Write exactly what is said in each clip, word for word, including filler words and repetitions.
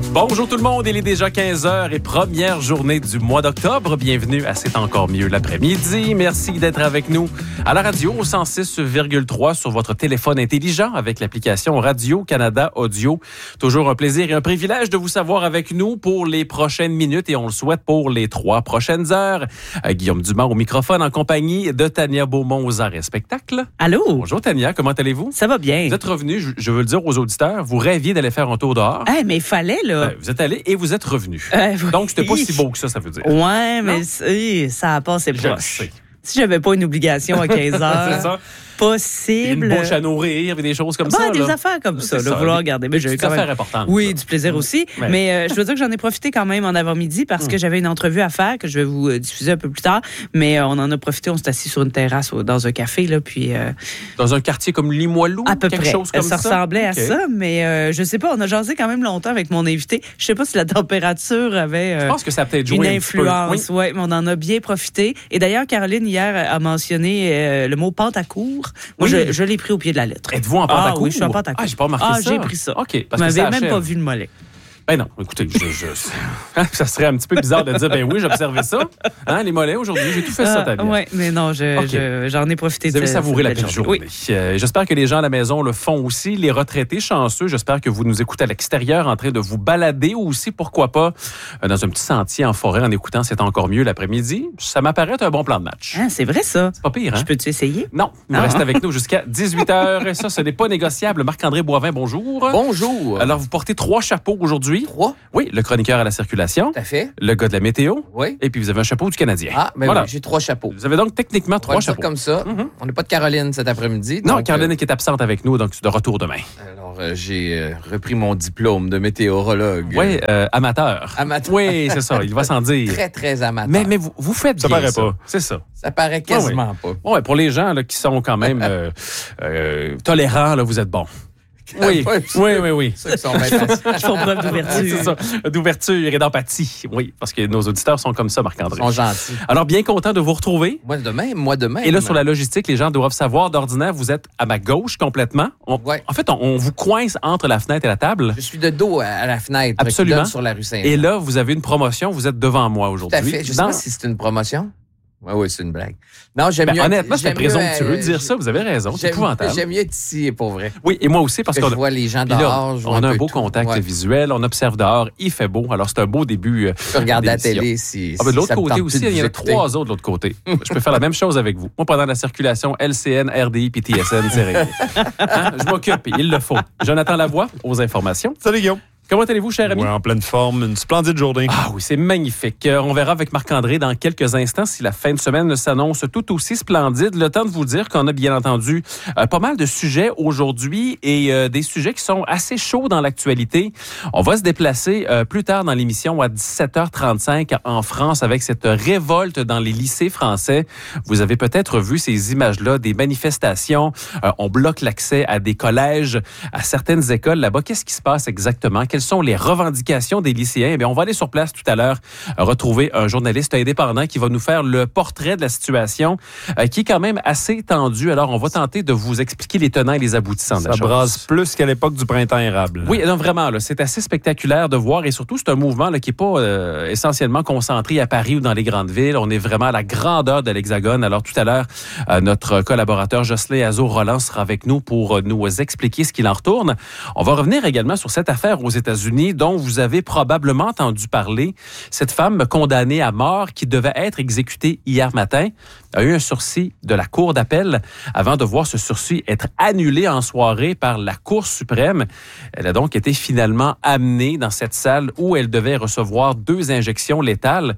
Bonjour tout le monde, il est déjà quinze heures et première journée du mois d'octobre. Bienvenue à C'est encore mieux l'après-midi. Merci d'être avec nous à la radio au cent six virgule trois sur votre téléphone intelligent avec l'application Radio-Canada Audio. Toujours un plaisir et un privilège de vous savoir avec nous pour les prochaines minutes et on le souhaite pour les trois prochaines heures. Euh, Guillaume Dumas au microphone en compagnie de Tania Beaumont aux arts et spectacles. Allô? Bonjour Tania, comment allez-vous? Ça va bien. Vous êtes revenu, je, je veux le dire aux auditeurs, vous rêviez d'aller faire un tour dehors. Ah, mais il fallait, là. Ben, vous êtes allé et vous êtes revenu. Euh, oui. Donc, c'était pas si beau que ça, ça veut dire. Ouais, mais c'est- ça a passé Je le proche. sais. Si j'avais pas une obligation à quinze heures, C'est ça. possible. Une bouche à nourrir, des choses comme Ben, ça. des là. affaires comme ça, C'est là, ça. vouloir regarder. Mais Des j'ai eu petites quand même... affaires importantes. Oui, ça. du plaisir aussi. Ouais. Mais euh, je dois dire que j'en ai profité quand même en avant-midi parce que j'avais une entrevue à faire que je vais vous euh, diffuser un peu plus tard. Mais euh, on en a profité, on s'est assis sur une terrasse au- dans un café, là, puis... euh, Dans un quartier comme Limoilou, à peu quelque près. chose comme ça ça. ressemblait OK. à ça, mais euh, je sais pas, on a jasé quand même longtemps avec mon invité. Je sais pas si la température avait... euh, Je pense que ça a peut-être joué une un petit peu. influence, oui, mais on en a bien profité. Et d'ailleurs, Caroline, hier, a mentionné euh, le mot pantacourt. Moi, Oui. je, je l'ai pris au pied de la lettre. Êtes-vous en Ah pantacourt? oui, je suis en pantacourt. Ah, j'ai pas remarqué Ah, ça. j'ai pris ça. OK, Vous parce que ça m'avez même achève. pas vu le mollet. Ben non, écoutez, je, je- ça serait un petit peu bizarre de dire, ben oui, j'ai observé ça. Hein, les mollets aujourd'hui, j'ai tout fait ça, Tania. Oui, mais non, je, OK. je- j'en ai profité. Vous avez de savouré la cette belle journée. Oui. Euh, j'espère que les gens à la maison le font aussi. Les retraités chanceux, j'espère que vous nous écoutez à l'extérieur en train de vous balader ou aussi, pourquoi pas, euh, dans un petit sentier en forêt en écoutant C'est encore mieux l'après-midi. Ça m'apparaît être un bon plan de match. Hein, c'est vrai, ça. C'est pas pire, hein? Je peux-tu essayer? Non, il Ah. reste avec nous jusqu'à dix-huit heures. Et ça, ce n'est pas négociable. Marc-André Boivin, bonjour. Bonjour. Alors, vous portez trois chapeaux aujourd'hui. Trois, Oui, le chroniqueur à la circulation, tout à fait. le gars de la météo, Oui. et puis vous avez un chapeau du Canadien. Ah, mais Voilà. oui, j'ai trois chapeaux. Vous avez donc techniquement On va trois le dire chapeaux. comme ça. Mhm. On n'est pas de Caroline cet après-midi. Non, donc, Caroline qui est absente avec nous, donc de retour demain. euh, alors, euh, j'ai euh, repris mon diplôme de météorologue. Oui, euh, amateur. Amateur. Oui, c'est ça, il va s'en dire. Très, très amateur. Mais, mais vous, vous faites Ça bien paraît ça. pas. C'est ça. Ça paraît quasiment pas. Ouais, pour les gens là, qui sont quand même euh, euh, tolérants, là, vous êtes bons. Oui, Ouais, oui, oui, oui. Ceux qui sont bien Ils font preuve C'est d'ouverture. ça, d'ouverture et d'empathie. Oui, parce que nos auditeurs sont comme ça, Ils Marc-André. sont gentils. Alors, bien content de vous retrouver. Moi de même, moi de même. Et là, sur la logistique, les gens doivent savoir, d'ordinaire, vous êtes à ma gauche complètement. On- Ouais. En fait, on, on vous coince entre la fenêtre et la table. Je suis de dos à, à la fenêtre Absolument. qui donne sur la rue Saint-Jean. Et là, vous avez une promotion, vous êtes devant moi Tout aujourd'hui. à fait. Je sais Dans- pas si c'est une promotion. Oui, oui, c'est une blague. Non, j'aime Ben, mieux... honnêtement, c'est j'aime mieux, présomptueux de euh, dire ça, vous avez raison, c'est j'aime- épouvantable. J'aime mieux être ici, pour vrai. Oui, et moi aussi, parce que qu'on je a, vois les gens puis là, dehors. je vois on a un peu beau tout. contact Ouais. visuel, on observe dehors, il fait beau, alors c'est un beau début. euh, Je peux regarder la d'émission. télé si. Ah, ben, de si l'autre ça me côté tente aussi, plus de il y en a vous écouter. trois autres de l'autre côté. Je peux faire la même chose avec vous. Moi, pendant la circulation L C N, R D I puis T S N, c'est réglé. Hein? Je m'occupe, il le faut. Jonathan Lavoie, aux informations. Salut Guillaume. Comment allez-vous, cher ami? Ouais, en pleine forme, une splendide journée. Ah oui, c'est magnifique. Euh, on verra avec Marc-André dans quelques instants si la fin de semaine s'annonce tout aussi splendide. Le temps de vous dire qu'on a bien entendu euh, pas mal de sujets aujourd'hui et euh, des sujets qui sont assez chauds dans l'actualité. On va se déplacer euh, plus tard dans l'émission à dix-sept heures trente-cinq en France avec cette révolte dans les lycées français. Vous avez peut-être vu ces images-là, des manifestations. Euh, on bloque l'accès à des collèges, à certaines écoles là-bas. Qu'est-ce qui se passe exactement? Quelles sont les revendications des lycéens? Eh bien, on va aller sur place tout à l'heure, euh, retrouver un journaliste indépendant qui va nous faire le portrait de la situation euh, qui est quand même assez tendue. Alors, on va tenter de vous expliquer les tenants et les aboutissants de la Ça chose. brasse plus qu'à l'époque du printemps érable. Oui, non, vraiment, là, c'est assez spectaculaire de voir et surtout, c'est un mouvement là, qui n'est pas euh, essentiellement concentré à Paris ou dans les grandes villes. On est vraiment à la grandeur de l'Hexagone. Alors, tout à l'heure, euh, notre collaborateur Jocelyn Azur-Roland sera avec nous pour euh, nous expliquer ce qu'il en retourne. On va revenir également sur cette affaire aux États-Unis dont vous avez probablement entendu parler. Cette femme condamnée à mort qui devait être exécutée hier matin a eu un sursis de la Cour d'appel avant de voir ce sursis être annulé en soirée par la Cour suprême. Elle a donc été finalement amenée dans cette salle où elle devait recevoir deux injections létales.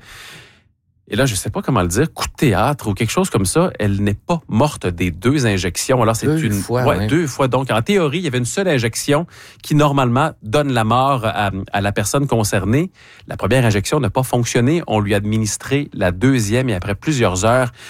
Et là, je ne sais pas comment le dire, coup de théâtre ou quelque chose comme ça, elle n'est pas morte des deux injections. Alors, c'est Deux une fois, ouais, ouais. deux fois. Donc, en théorie, il y avait une seule injection qui, normalement, donne la mort à, à la personne concernée. La première injection n'a pas fonctionné. On lui a administré la deuxième et après plusieurs heures,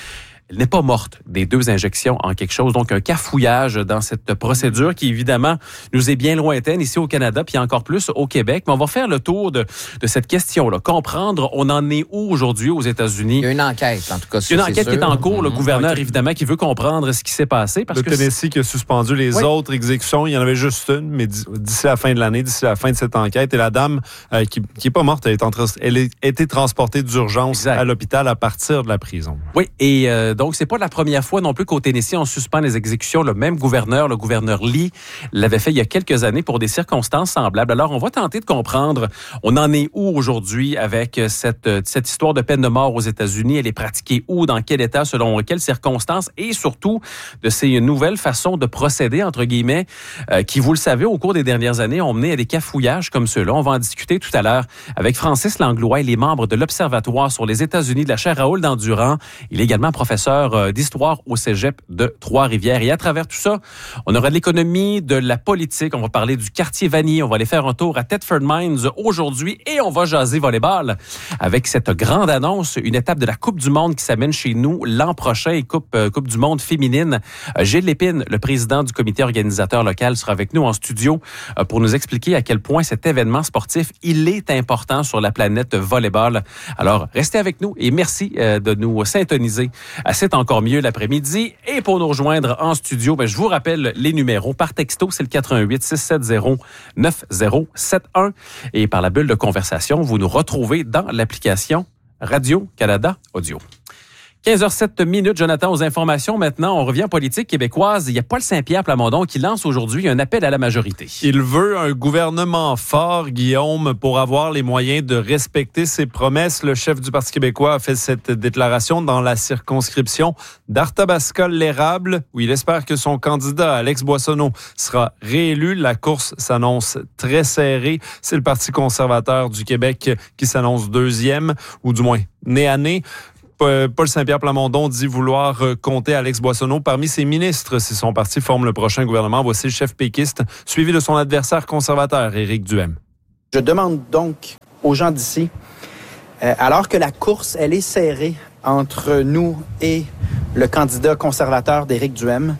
Elle n'est pas morte des deux injections en quelque chose. Donc, un cafouillage dans cette procédure qui, évidemment, nous est bien lointaine ici au Canada, puis encore plus au Québec. Mais on va faire le tour de, de cette question-là. Comprendre, on en est où aujourd'hui aux États-Unis? Il y a une enquête, en tout cas. Il y a une enquête sûr. qui est en cours. Le Mmh. gouverneur, évidemment, qui veut comprendre ce qui s'est passé. Parce le que Tennessee qui a suspendu les oui. autres exécutions. Il y en avait juste une, mais d'ici la fin de l'année, d'ici la fin de cette enquête. Et la dame euh, qui n'est pas morte, elle, est entre, elle a été transportée d'urgence exact. à l'hôpital à partir de la prison. Oui, et euh, donc, c'est pas la première fois non plus qu'au Tennessee, on suspend les exécutions. Le même gouverneur, le gouverneur Lee, l'avait fait il y a quelques années pour des circonstances semblables. Alors, on va tenter de comprendre, on en est où aujourd'hui avec cette, cette histoire de peine de mort aux États-Unis? Elle est pratiquée où? Dans quel état? Selon quelles circonstances? Et surtout, de ces nouvelles façons de procéder, entre guillemets, euh, qui, vous le savez, au cours des dernières années, ont mené à des cafouillages comme ceux-là. On va en discuter tout à l'heure avec Francis Langlois. Il est membre de l'Observatoire sur les États-Unis de la chaire Raoul Dandurand. Il est également professeur d'histoire au cégep de Trois-Rivières. Et à travers tout ça, on aura de l'économie, de la politique. On va parler du quartier Vanier. On va aller faire un tour à Thetford Mines aujourd'hui et on va jaser volleyball avec cette grande annonce, une étape de la Coupe du monde qui s'amène chez nous l'an prochain, Coupe, euh, Coupe du monde féminine. Euh, Gilles Lépine, le président du comité organisateur local, sera avec nous en studio euh, pour nous expliquer à quel point cet événement sportif, il est important sur la planète volleyball. Alors, restez avec nous et merci euh, de nous syntoniser. Euh, c'est encore mieux l'après-midi. Et pour nous rejoindre en studio, ben, je vous rappelle les numéros. Par texto, c'est le quatre un huit, six sept zéro, neuf zéro sept un. Et par la bulle de conversation, vous nous retrouvez dans l'application Radio-Canada Audio. quinze heures sept minutes, Jonathan, aux informations. Maintenant, on revient en politique québécoise. Il y a Paul Saint-Pierre Plamondon qui lance aujourd'hui un appel à la majorité. Il veut un gouvernement fort, Guillaume, pour avoir les moyens de respecter ses promesses. Le chef du Parti québécois a fait cette déclaration dans la circonscription d'Arthabasca-l'Érable, où il espère que son candidat, Alex Boissonneau, sera réélu. La course s'annonce très serrée. C'est le Parti conservateur du Québec qui s'annonce deuxième, ou du moins nez à nez. Paul Saint-Pierre Plamondon dit vouloir compter Alex Boissonneau parmi ses ministres si son parti forme le prochain gouvernement. Voici le chef péquiste, suivi de son adversaire conservateur, Éric Duhem. Je demande donc aux gens d'ici, euh, alors que la course, elle est serrée entre nous et le candidat conservateur d'Éric Duhem,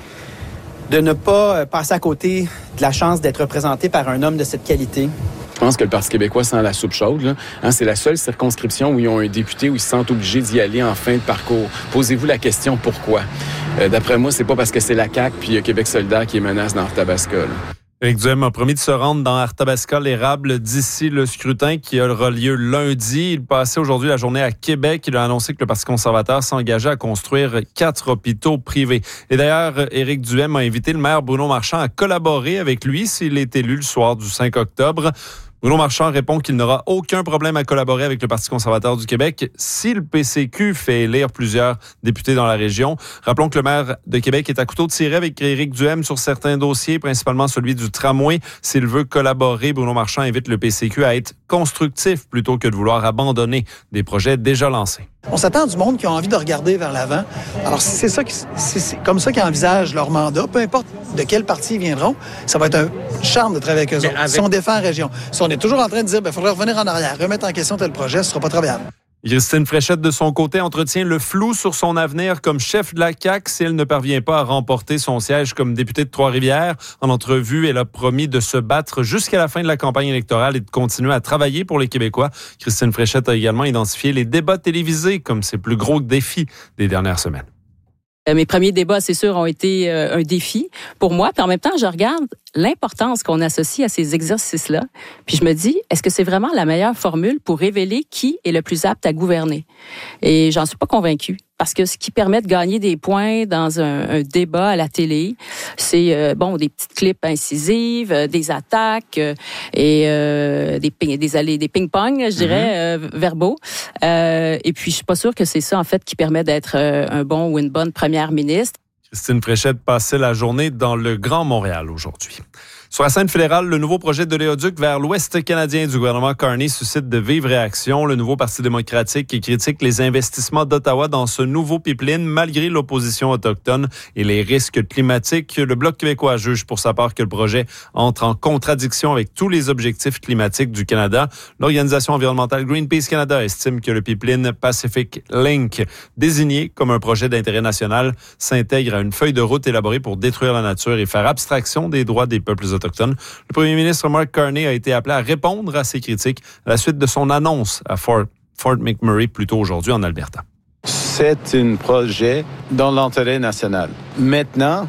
de ne pas passer à côté de la chance d'être représenté par un homme de cette qualité. Je pense que le Parti québécois sent la soupe chaude. Là. Hein, c'est la seule circonscription où ils ont un député où ils se sentent obligés d'y aller en fin de parcours. Posez-vous la question pourquoi. Euh, d'après moi, c'est pas parce que c'est la C A Q puis euh, Québec solidaire qui est menace dans Arthabasca. Là. Éric Duhem a promis de se rendre dans Arthabasca-l'Érable d'ici le scrutin qui aura lieu lundi. Il passait aujourd'hui la journée à Québec. Il a annoncé que le Parti conservateur s'engageait à construire quatre hôpitaux privés. Et d'ailleurs, Éric Duhem a invité le maire Bruno Marchand à collaborer avec lui s'il est élu le soir du cinq octobre. Bruno Marchand répond qu'il n'aura aucun problème à collaborer avec le Parti conservateur du Québec si le P C Q fait élire plusieurs députés dans la région. Rappelons que le maire de Québec est à couteau tiré avec Éric Duhem sur certains dossiers, principalement celui du tramway. S'il veut collaborer, Bruno Marchand invite le P C Q à être constructif plutôt que de vouloir abandonner des projets déjà lancés. On s'attend du monde qui a envie de regarder vers l'avant. Alors, si c'est ça, c'est, c'est comme ça qu'ils envisagent leur mandat, peu importe de quel parti ils viendront, ça va être un charme de travailler avec eux autres. Avec... Si on défend la région, si on est toujours en train de dire, il ben, faudrait revenir en arrière, remettre en question tel projet, ce ne sera pas travaillable. Christine Fréchette, de son côté, entretient le flou sur son avenir comme chef de la C A Q si elle ne parvient pas à remporter son siège comme députée de Trois-Rivières. En entrevue, elle a promis de se battre jusqu'à la fin de la campagne électorale et de continuer à travailler pour les Québécois. Christine Fréchette a également identifié les débats télévisés comme ses plus gros défis des dernières semaines. Mes premiers débats, c'est sûr, ont été euh, un défi pour moi. Puis en même temps, je regarde l'importance qu'on associe à ces exercices-là. Puis je me dis, est-ce que c'est vraiment la meilleure formule pour révéler qui est le plus apte à gouverner? Et j'en suis pas convaincue. Parce que ce qui permet de gagner des points dans un, un débat à la télé, c'est euh, bon des petites clips incisives, euh, des attaques euh, et euh, des ping, des allées, des ping-pong, je dirais, mm-hmm. euh, verbaux. Euh, et puis je suis pas sûre que c'est ça en fait qui permet d'être euh, un bon ou une bonne première ministre. Christine Fréchette passait la journée dans le Grand Montréal aujourd'hui. Sur la scène fédérale, le nouveau projet d'oléoduc vers l'ouest canadien du gouvernement Carney suscite de vives réactions. Le nouveau Parti démocratique critique les investissements d'Ottawa dans ce nouveau pipeline malgré l'opposition autochtone et les risques climatiques. Le Bloc québécois juge pour sa part que le projet entre en contradiction avec tous les objectifs climatiques du Canada. L'organisation environnementale Greenpeace Canada estime que le pipeline Pacific Link, désigné comme un projet d'intérêt national, s'intègre à une feuille de route élaborée pour détruire la nature et faire abstraction des droits des peuples autochtones. Le premier ministre Mark Carney a été appelé à répondre à ces critiques à la suite de son annonce à Fort, Fort McMurray plus tôt aujourd'hui en Alberta. C'est un projet dans l'intérêt national. Maintenant,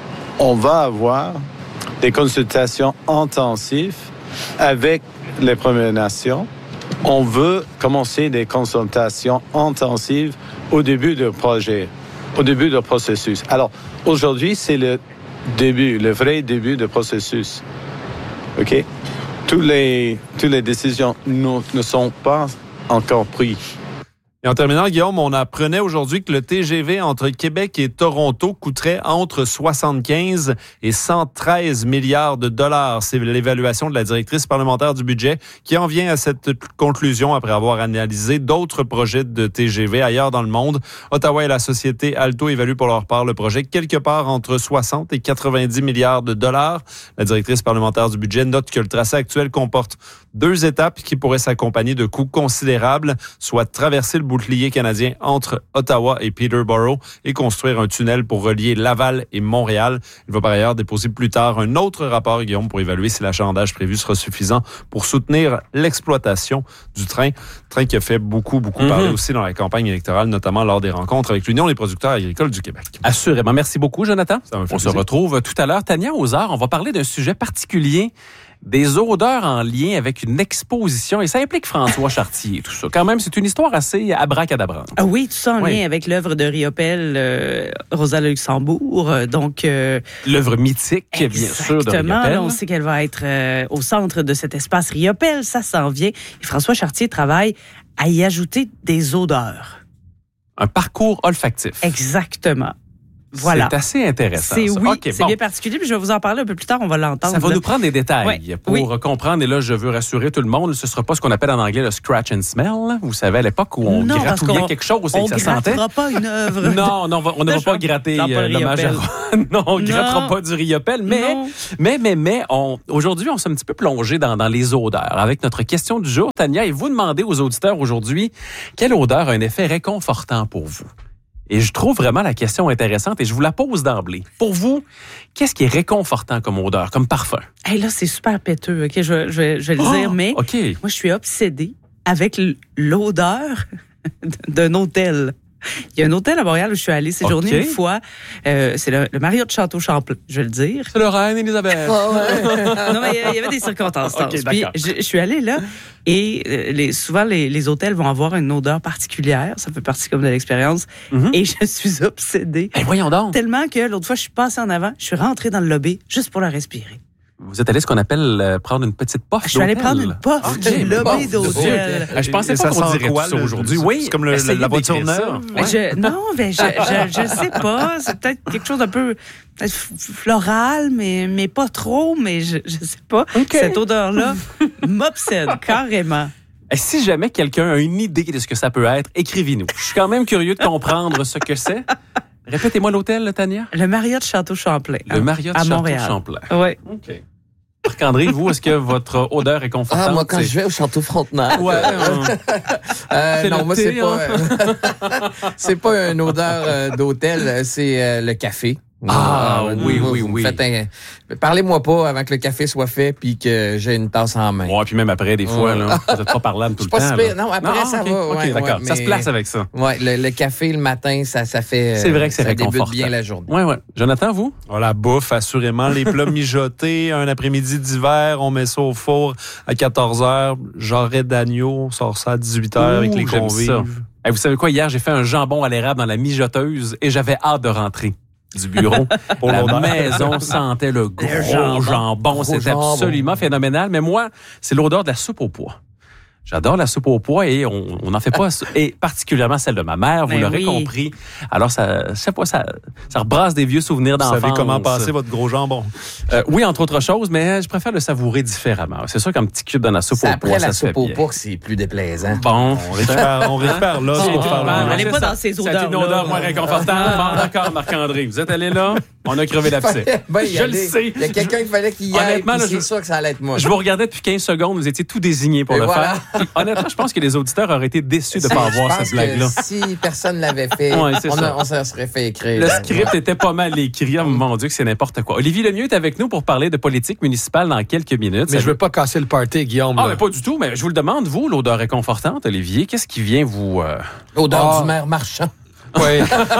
on va avoir des consultations intensives avec les Premières Nations. On veut commencer des consultations intensives au début du projet, au début du processus. Alors, aujourd'hui, c'est le début, le vrai début du processus. OK? Toutes les, toutes les décisions ne, ne sont pas encore prises. Et en terminant, Guillaume, on apprenait aujourd'hui que le T G V entre Québec et Toronto coûterait entre soixante-quinze et cent treize milliards de dollars. C'est l'évaluation de la directrice parlementaire du budget qui en vient à cette conclusion après avoir analysé d'autres projets de T G V ailleurs dans le monde. Ottawa et la société Alto évaluent pour leur part le projet quelque part entre soixante et quatre-vingt-dix milliards de dollars. La directrice parlementaire du budget note que le tracé actuel comporte deux étapes qui pourraient s'accompagner de coûts considérables, soit traverser le bouclier canadien entre Ottawa et Peterborough et construire un tunnel pour relier Laval et Montréal. Il va par ailleurs déposer plus tard un autre rapport, Guillaume, pour évaluer si l'achalandage prévu sera suffisant pour soutenir l'exploitation du train. Train qui a fait beaucoup, beaucoup mm-hmm. parler aussi dans la campagne électorale, notamment lors des rencontres avec l'Union des producteurs agricoles du Québec. Assurément. Merci beaucoup, Jonathan. On plaisir. se retrouve tout à l'heure. Tania Ozard, on va parler d'un sujet particulier, des odeurs en lien avec une exposition. Et ça implique François Chartier, tout ça. Quand même, c'est une histoire assez abracadabrante. Ah oui, tout ça en oui. lien avec l'œuvre de Riopelle, euh, Rosa Luxembourg. Donc, euh, l'œuvre mythique, bien sûr, de Riopelle. Exactement. On sait qu'elle va être euh, au centre de cet espace Riopelle. Ça s'en vient. Et François Chartier travaille à y ajouter des odeurs. Un parcours olfactif. Exactement. Voilà. C'est assez intéressant. C'est, ça. oui, okay, c'est bon. bien particulier, puis je vais vous en parler un peu plus tard, on va l'entendre. Ça va là. nous prendre des détails ouais, pour oui. comprendre. Et là, je veux rassurer tout le monde, ce ne sera pas ce qu'on appelle en anglais le scratch and smell. Vous savez, à l'époque où on non, gratouillait quelque chose et que ça sentait. On ne grattera pas une œuvre. Non, non, on ne va pas gratter euh, le Majaron. Non, on ne grattera pas du Riopelle. Mais, mais, mais, mais, on, aujourd'hui, on s'est un petit peu plongé dans, dans les odeurs. Avec notre question du jour, Tania, et vous demandez aux auditeurs aujourd'hui, quelle odeur a un effet réconfortant pour vous? Et je trouve vraiment la question intéressante et je vous la pose d'emblée. Pour vous, qu'est-ce qui est réconfortant comme odeur, comme parfum? Hey, là, c'est super péteux, OK? Je, je, je, je vais le oh, dire, mais okay. moi, je suis obsédée avec l'odeur d'un hôtel. Il y a un hôtel à Montréal où je suis allée séjourner okay. une fois. Euh, c'est le, le Marriott Château-Champlain, je vais le dire. C'est le Reine Élisabeth. Oh, ouais. Non, mais il y avait des circonstances. Okay, Puis je, je suis allée là et euh, les, souvent, les, les hôtels vont avoir une odeur particulière. Ça fait partie comme de l'expérience. Mm-hmm. Et je suis obsédée. Hey, voyons donc. Tellement que l'autre fois, je suis passée en avant, je suis rentrée dans le lobby juste pour la respirer. Vous êtes allé ce qu'on appelle euh, prendre une petite puff d'hôtel. Je suis allé prendre une puff okay, du lobby d'hôtel. Je pensais pas qu'on dirait quoi, ça aujourd'hui. Oui, c'est comme le, la voiture neuve. Ouais. Je, non, mais je, je, je sais pas. C'est peut-être quelque chose d'un peu peut-être floral, mais, mais pas trop. Mais je, je sais pas. Okay. Cette odeur-là m'obsède carrément. Et si jamais quelqu'un a une idée de ce que ça peut être, écrivez-nous. Je suis quand même curieux de comprendre ce que c'est. Répétez-moi l'hôtel, Tania. Le Marriott Château-Champlain. Le Marriott Château-Champlain. Oui. OK. Marc-André, vous, est-ce que votre odeur est confortable? Ah, moi, quand c'est... je vais au Château Frontenac. Ouais. euh... euh, non, moi, c'est pas, hein? c'est pas une odeur euh, d'hôtel, c'est euh, le café. Ah, euh, oui, vous, oui, vous oui. Faites un... Parlez-moi pas avant que le café soit fait puis que j'ai une tasse en main. Ouais, puis même après, des fois, là, vous n'êtes pas parlable tout le pas temps. Super... Non, après, non, ça okay. va. OK, ouais, d'accord. Ouais, ça mais... se place avec ça. Ouais, le, le café le matin, ça, ça fait. C'est vrai que c'est ça réconfortant. débute bien la journée. Ouais, ouais. Jonathan, vous? Oh, la bouffe, assurément. Les plats mijotés, un après-midi d'hiver, on met ça au four à quatorze heures. Jarret d'agneau, on sort ça à dix-huit heures avec les convives. Hey, vous savez quoi? Hier, j'ai fait un jambon à l'érable dans la mijoteuse et j'avais hâte de rentrer du bureau. Pour la l'odeur. Maison sentait le gros jambon. jambon. C'était absolument phénoménal. Mais moi, c'est l'odeur de la soupe au pois. J'adore la soupe aux pois et on n'en fait pas, et particulièrement celle de ma mère, vous Ben l'aurez oui. compris. Alors, ça, je sais pas, ça, ça rebrasse des vieux souvenirs Vous d'enfance. savez comment passer votre gros jambon? Euh, oui, entre autres choses, mais je préfère le savourer différemment. C'est sûr qu'un petit cube dans la soupe C'est aux après pois, la ça se fait soupe aux bien. pois que c'est plus déplaisant. Bon. On récupère, on récupère là. Ah, c'est pour ah, faire ah, le- Allez c'est pas ça. dans ces C'est odeurs-là. une odeur moins réconfortable. Bon, d'accord, Marc-André. Vous êtes allé là? On a crevé l'abcès. Ben, y Je le aller. sais. Il y a quelqu'un qui fallait qu'il y aille, Honnêtement, puis là, c'est je- sûr que ça allait être moi. Je vous regardais depuis quinze secondes, vous étiez tout désigné pour Et le voilà. faire. Honnêtement, je pense que les auditeurs auraient été déçus de ne C'est- pas je avoir pense cette blague-là. que si personne l'avait fait, Ouais, c'est on, ça. a- on se serait fait écrire. Le script était pas mal écrit. Oh, mon Dieu, que c'est n'importe quoi. Olivier Lemieux est avec nous pour parler de politique municipale dans quelques minutes. Mais Ça je veux pas casser le party, Guillaume. Ah, là. mais pas du tout. Mais je vous le demande, vous, l'odeur réconfortante, Olivier, qu'est-ce qui vient vous... euh, L'odeur Ah. du maire marchand. Oui.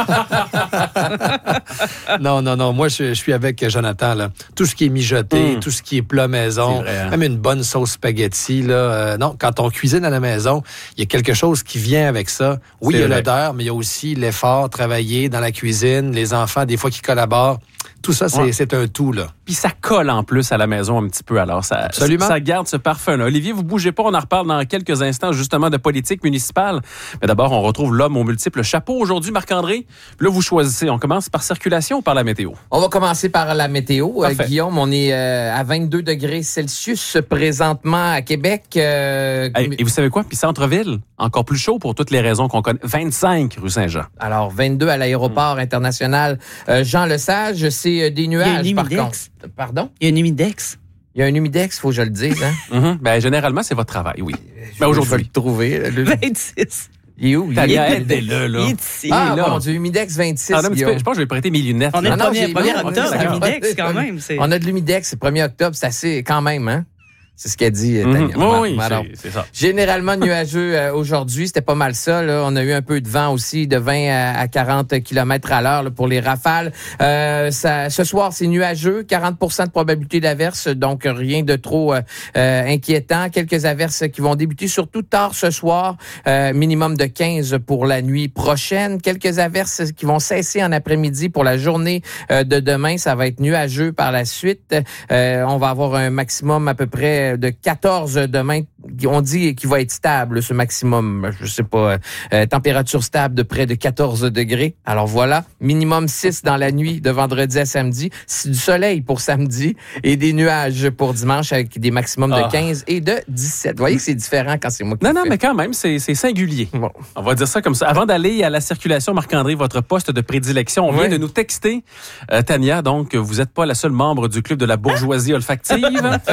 non, non, non. Moi, je, je suis avec Jonathan. Là. Tout ce qui est mijoté, Mm. tout ce qui est plat maison, C'est vrai, hein? même une bonne sauce spaghetti. Là, euh, non, quand on cuisine à la maison, il y a quelque chose qui vient avec ça. Oui, C'est il y a vrai. l'odeur, mais il y a aussi l'effort, travailler dans la cuisine, les enfants, des fois, qui collaborent. Tout ça, c'est, Ouais. c'est un tout, là. Puis ça colle en plus à la maison un petit peu. Alors, ça, Absolument. ça garde ce parfum-là. Olivier, vous bougez pas. On en reparle dans quelques instants, justement, de politique municipale. Mais d'abord, on retrouve l'homme aux multiples chapeaux aujourd'hui, Marc-André. Puis là, vous choisissez. On commence par circulation ou par la météo? On va commencer par la météo. Euh, Parfait. Guillaume, on est euh, à vingt-deux degrés Celsius présentement à Québec. Euh, Hey, et vous savez quoi? Puis centre-ville, encore plus chaud pour toutes les raisons qu'on connaît. vingt-cinq rue Saint-Jean. Alors, vingt-deux à l'aéroport international euh, Jean-Lesage. C'est euh, des Il y a nuages, une par humidex. contre. Pardon? Il y a une humidex. Il y a un humidex, faut que je le dise. Hein? Mhm. Ben, généralement, c'est votre travail, oui. Je Ben, vais- je vais aujourd'hui. le trouver. Le- vingt-six. Il est où? Il est- Tania, il est- aidez-le, là. Il est ici. Ah, là. mon Dieu, humidex vingt-six, Ah, non, mais tu peux- Guillaume. je pense que je vais prêter mes lunettes. On est là. le non, premier j'ai- premier non, octobre, on est- c'est humidex quand même. c'est- On a de l'humidex, c'est premier octobre, c'est assez, quand même, hein? C'est ce qu'a dit euh, Mhm. Tania. Oui, Bon, oui, alors, c'est- c'est ça. généralement nuageux euh, aujourd'hui, c'était pas mal ça. Là. On a eu un peu de vent aussi, de vingt à, à quarante kilomètres à l'heure là, pour les rafales. Euh, ça, ce soir, c'est nuageux, quarante pour cent de probabilité d'averse, donc rien de trop euh, euh, inquiétant. Quelques averses qui vont débuter surtout tard ce soir, euh, minimum de quinze pour la nuit prochaine. Quelques averses qui vont cesser en après-midi pour la journée euh, de demain. Ça va être nuageux par la suite. Euh, on va avoir un maximum à peu près de quatorze demain. On dit qu'il va être stable, ce maximum. Je sais pas. Euh, température stable de près de quatorze degrés. Alors voilà. Minimum six dans la nuit de vendredi à samedi. C'est du soleil pour samedi et des nuages pour dimanche avec des maximums Ah. de quinze et de dix-sept. Vous voyez que c'est différent quand c'est moi qui Non, le non, fais. mais quand même, c'est c'est singulier. Bon. On va dire ça comme ça. Avant d'aller à la circulation, Marc-André, votre poste de prédilection, on vient Oui. de nous texter, euh, Tania, donc vous n'êtes pas la seule membre du club de la bourgeoisie olfactive.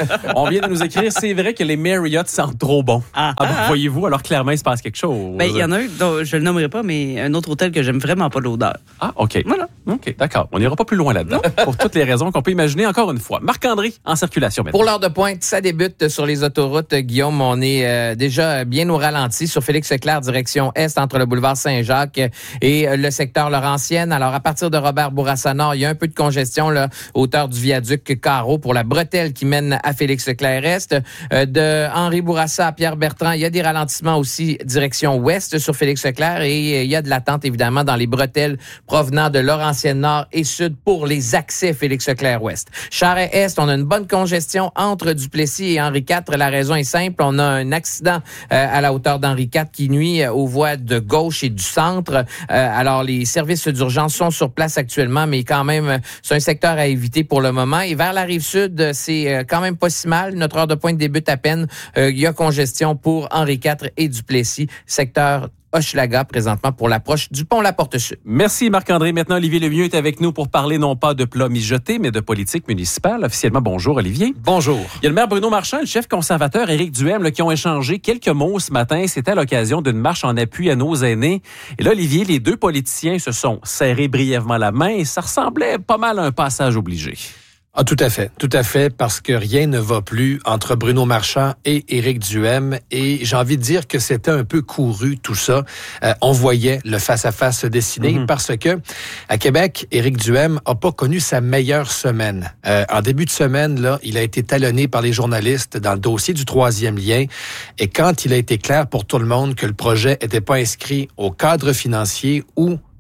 On vient de nous écrire, c'est vrai que les Marriott sentent trop bon. Ah, Ah, bon, ah. voyez-vous, alors clairement, il se passe quelque chose. Ben, il y en a un dont je le nommerai pas, mais un autre hôtel que j'aime vraiment pas l'odeur. Ah, OK. Voilà. OK, d'accord. On n'ira pas plus loin là-dedans, pour toutes les raisons qu'on peut imaginer, encore une fois. Marc-André, en circulation maintenant. Pour l'heure de pointe, ça débute sur les autoroutes. Guillaume, on est euh, déjà bien au ralenti sur Félix-Leclerc, direction Est, entre le boulevard Saint-Jacques et euh, le secteur Laurentienne. Alors, à partir de Robert Bourassa Nord, il y a un peu de congestion, là, hauteur du viaduc Carreau pour la bretelle qui mène à Félix-Leclerc-Est. Euh, de Henri Bourassa à Pierre-Bertrand, il y a des ralentissements aussi direction Ouest sur Félix-Leclerc et euh, il y a de l'attente, évidemment, dans les bretelles provenant de Laurentienne-Nord et Sud pour les accès Félix-Leclerc-Ouest. Charest-Est, on a une bonne congestion entre Duplessis et Henri quatre. La raison est simple, on a un accident euh, à la hauteur d'Henri quatre qui nuit euh, aux voies de gauche et du centre. Euh, alors, les services d'urgence sont sur place actuellement, mais quand même, euh, c'est un secteur à éviter pour le moment. Et vers la rive sud, euh, c'est euh, quand même pas si mal. Notre heure de pointe débute à peine. Euh, il y a congestion pour Henri quatre et Duplessis, secteur Hochelaga présentement pour l'approche du pont La Porte-Sud. Merci Marc-André. Maintenant, Olivier Lemieux est avec nous pour parler non pas de plats mijotés, mais de politique municipale. Officiellement, bonjour Olivier. Bonjour. Il y a le maire Bruno Marchand et le chef conservateur Éric Duhem là, qui ont échangé quelques mots ce matin. C'était à l'occasion d'une marche en appui à nos aînés. Et là, Olivier, les deux politiciens se sont serrés brièvement la main et ça ressemblait pas mal à un passage obligé. Ah, tout à fait, tout à fait, parce que rien ne va plus entre Bruno Marchand et Éric Duhem. Et j'ai envie de dire que c'était un peu couru, tout ça. Euh, on voyait le face-à-face se dessiner mm-hmm. parce que, à Québec, Éric Duhem a pas connu sa meilleure semaine. Euh, en début de semaine, là, il a été talonné par les journalistes dans le dossier du troisième lien. Et quand il a été clair pour tout le monde que le projet était pas inscrit au cadre financier ou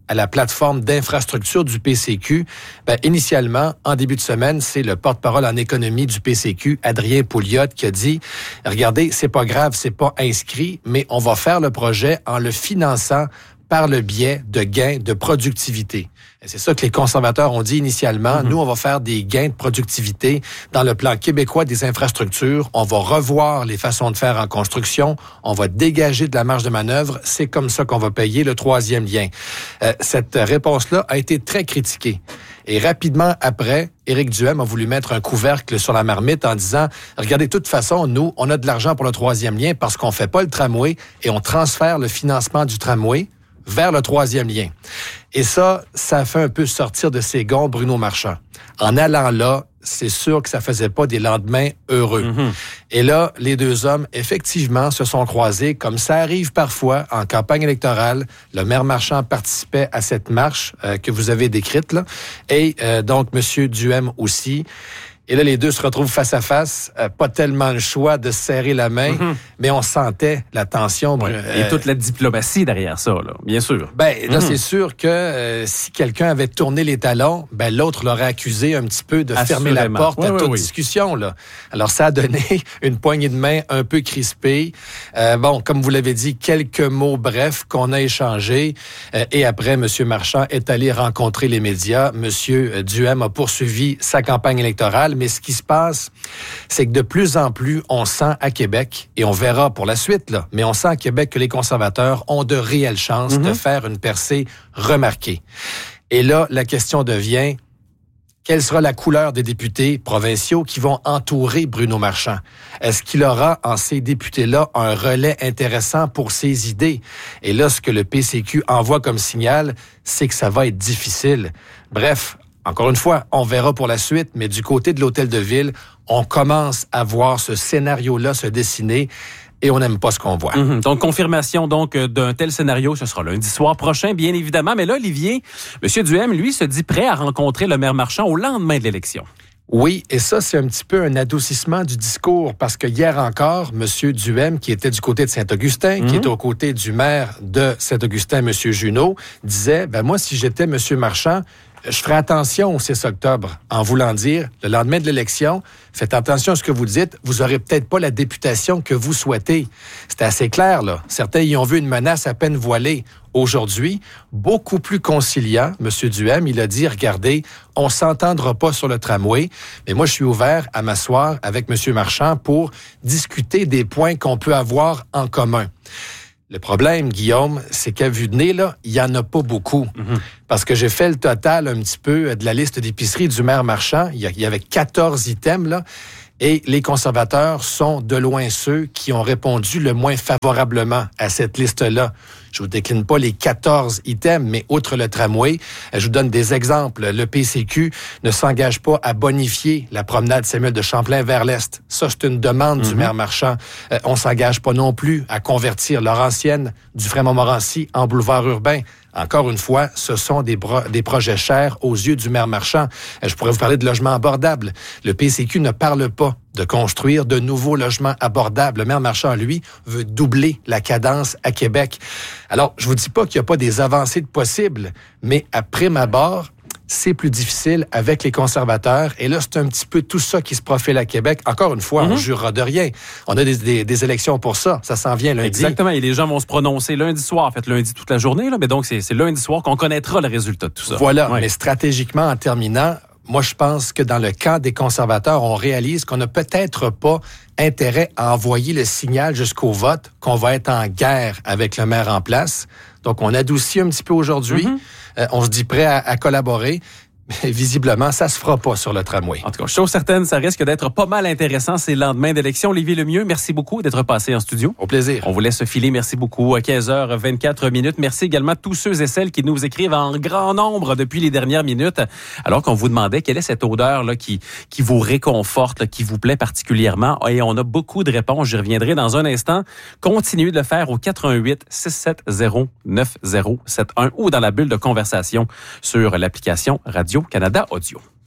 à la plateforme d'infrastructure du P C Q, ben, initialement, en début de semaine, c'est le porte-parole en économie du P C Q, Adrien Pouliot, qui a dit, regardez, c'est pas grave, c'est pas inscrit, mais on va faire le projet en le finançant par le biais de gains de productivité. Et c'est ça que les conservateurs ont dit initialement. Mm-hmm. Nous, on va faire des gains de productivité dans le plan québécois des infrastructures. On va revoir les façons de faire en construction. On va dégager de la marge de manœuvre. C'est comme ça qu'on va payer le troisième lien. Euh, cette réponse-là a été très critiquée. Et rapidement après, Éric Duhem a voulu mettre un couvercle sur la marmite en disant, regardez, de toute façon, nous, on a de l'argent pour le troisième lien parce qu'on fait pas le tramway et on transfère le financement du tramway vers le troisième lien. Et ça, ça fait un peu sortir de ses gonds Bruno Marchand. En allant là, c'est sûr que ça faisait pas des lendemains heureux. Mm-hmm. Et là, les deux hommes, effectivement, se sont croisés, comme ça arrive parfois en campagne électorale. Le maire Marchand participait à cette marche euh, que vous avez décrite, là. Et euh, donc, M. Duhem aussi. Et là, les deux se retrouvent face à face. Euh, pas tellement le choix de se serrer la main, mm-hmm. mais on sentait la tension. Ouais. Euh, Et toute la diplomatie derrière ça, là, bien sûr. Ben là, mm-hmm. c'est sûr que euh, si quelqu'un avait tourné les talons, ben l'autre l'aurait accusé un petit peu de Assurément. fermer la porte oui, à oui, toute oui. discussion. Là. Alors, ça a donné une poignée de main un peu crispée. Euh, bon, comme vous l'avez dit, quelques mots brefs qu'on a échangés. Euh, et après, M. Marchand est allé rencontrer les médias. M. Duhem a poursuivi sa campagne électorale. Mais ce qui se passe, c'est que de plus en plus, on sent à Québec, et on verra pour la suite, là, mais on sent à Québec que les conservateurs ont de réelles chances mm-hmm. de faire une percée remarquée. Et là, la question devient, quelle sera la couleur des députés provinciaux qui vont entourer Bruno Marchand? Est-ce qu'il aura en ces députés-là un relais intéressant pour ses idées? Et là, ce que le P C Q envoie comme signal, c'est que ça va être difficile. Bref, encore une fois, on verra pour la suite, mais du côté de l'Hôtel de Ville, on commence à voir ce scénario-là se dessiner et on n'aime pas ce qu'on voit. Mm-hmm. Donc, confirmation donc d'un tel scénario, ce sera lundi soir prochain, bien évidemment. Mais là, Olivier, M. Duhem, lui, se dit prêt à rencontrer le maire Marchand au lendemain de l'élection. Oui, et ça, c'est un petit peu un adoucissement du discours, parce que hier encore, M. Duhem, qui était du côté de Saint-Augustin, mmh. qui était aux côtés du maire de Saint-Augustin, M. Junot, disait, ben moi, si j'étais M. Marchand, je ferais attention au six octobre, en voulant dire, le lendemain de l'élection, faites attention à ce que vous dites, vous aurez peut-être pas la députation que vous souhaitez. C'était assez clair, là. Certains y ont vu une menace à peine voilée. Aujourd'hui, beaucoup plus conciliant, M. Duhem, il a dit, regardez, on s'entendra pas sur le tramway, mais moi, je suis ouvert à m'asseoir avec M. Marchand pour discuter des points qu'on peut avoir en commun. Le problème, Guillaume, c'est qu'à vue de nez, là, il y en a pas beaucoup. Mm-hmm. Parce que j'ai fait le total un petit peu de la liste d'épicerie du maire Marchand. Il y avait quatorze items, là. Et les conservateurs sont de loin ceux qui ont répondu le moins favorablement à cette liste-là. Je vous décline pas les quatorze items, mais outre le tramway, je vous donne des exemples. Le P C Q ne s'engage pas à bonifier la promenade Samuel de Champlain vers l'Est. Ça, c'est une demande mm-hmm. du maire Marchand. Euh, on s'engage pas non plus à convertir Laurentienne du Fremont-Montmorency en boulevard urbain. Encore une fois, ce sont des, bro- des projets chers aux yeux du maire Marchand. Je pourrais vous parler de logements abordables. Le P C Q ne parle pas de construire de nouveaux logements abordables. Le maire Marchand, lui, veut doubler la cadence à Québec. Alors, je vous dis pas qu'il n'y a pas des avancées de possibles, mais à prime abord, c'est plus difficile avec les conservateurs. Et là, c'est un petit peu tout ça qui se profile à Québec. Encore une fois, mm-hmm. on jurera de rien. On a des, des, des élections pour ça. Ça s'en vient lundi. Exactement. Et les gens vont se prononcer lundi soir. En fait, lundi toute la journée. Là. Mais donc, c'est, c'est lundi soir qu'on connaîtra le résultat de tout ça. Voilà. Ouais. Mais stratégiquement, en terminant, moi, je pense que dans le camp des conservateurs, on réalise qu'on n'a peut-être pas intérêt à envoyer le signal jusqu'au vote qu'on va être en guerre avec le maire en place. Donc, on adoucit un petit peu aujourd'hui. Mm-hmm. Euh, on se dit prêt à, à collaborer. Mais visiblement, ça se fera pas sur le tramway. En tout cas, je suis chose certaine, ça risque d'être pas mal intéressant ces lendemains d'élection. Olivier Lemieux, merci beaucoup d'être passé en studio. Au plaisir. On vous laisse filer. Merci beaucoup. À quinze heures vingt-quatre minutes. Merci également à tous ceux et celles qui nous écrivent en grand nombre depuis les dernières minutes. Alors qu'on vous demandait quelle est cette odeur là qui qui vous réconforte, là, qui vous plaît particulièrement. Et on a beaucoup de réponses. J'y reviendrai dans un instant. Continuez de le faire au quatre un huit six sept zéro neuf zéro sept un ou dans la bulle de conversation sur l'application Radio Canada Audio.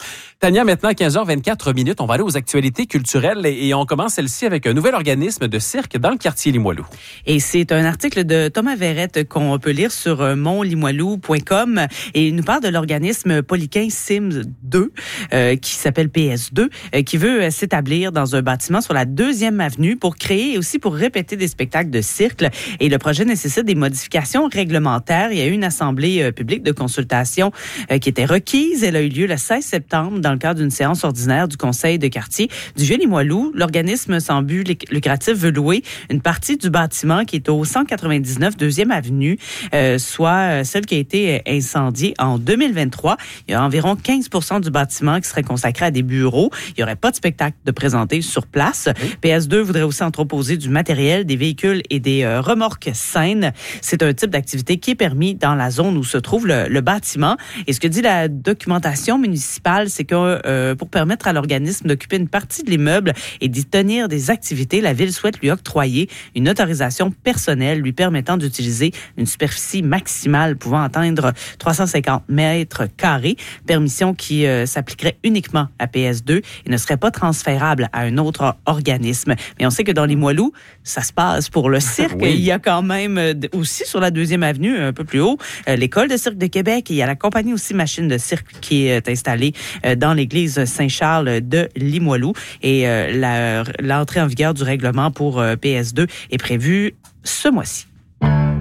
Tania, maintenant quinze heures vingt-quatre minutes, on va aller aux actualités culturelles et, et on commence celle-ci avec un nouvel organisme de cirque dans le quartier Limoilou. Et c'est un article de Thomas Verrette qu'on peut lire sur mon limoilou point com et il nous parle de l'organisme Poliquin Sims deux euh, qui s'appelle P S deux, euh, qui veut s'établir dans un bâtiment sur la deuxième avenue pour créer et aussi pour répéter des spectacles de cirque. Et le projet nécessite des modifications réglementaires. Il y a eu une assemblée euh, publique de consultation euh, qui était requise. Elle a eu lieu le seize septembre dans le cadre d'une séance ordinaire du conseil de quartier du Vieux-Limoilou. L'organisme sans but lucratif veut louer une partie du bâtiment qui est au cent quatre-vingt-dix-neuf deuxième avenue, euh, soit celle qui a été incendiée en deux mille vingt-trois. Il y a environ quinze pour cent du bâtiment qui serait consacré à des bureaux. Il n'y aurait pas de spectacle de présenté sur place. Oui. P S deux voudrait aussi entreposer du matériel, des véhicules et des euh, remorques scènes. C'est un type d'activité qui est permis dans la zone où se trouve le, le bâtiment. Et ce que dit la documentation municipale, c'est que euh, pour permettre à l'organisme d'occuper une partie de l'immeuble et d'y tenir des activités, la Ville souhaite lui octroyer une autorisation personnelle lui permettant d'utiliser une superficie maximale pouvant atteindre trois cent cinquante mètres carrés. Permission qui euh, s'appliquerait uniquement à P S deux et ne serait pas transférable à un autre organisme. Mais on sait que dans Limoilou, ça se passe pour le cirque. Oui. Il y a quand même euh, aussi sur la deuxième avenue, un peu plus haut, euh, l'École de cirque de Québec. Et il y a la compagnie aussi Machine de cirque qui est installée euh, dans l'église Saint-Charles de Limoilou. Et euh, la, l'entrée en vigueur du règlement pour euh, P S deux est prévue ce mois-ci.